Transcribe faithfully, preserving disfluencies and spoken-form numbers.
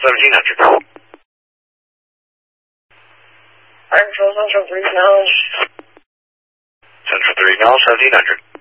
seventeen hundred. Fire Control Central three now. Central three now, seventeen hundred.